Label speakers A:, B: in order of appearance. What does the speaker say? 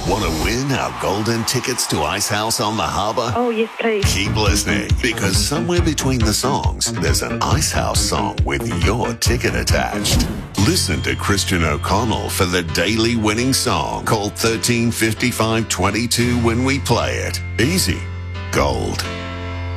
A: Want to win our golden tickets to Icehouse on the Harbour?
B: Oh, yes, please.
A: Keep listening, because somewhere between the songs, there's an Icehouse song with your ticket attached. Listen to Christian O'Connell for the daily winning song. Call 135522 when we play it. Easy. Gold.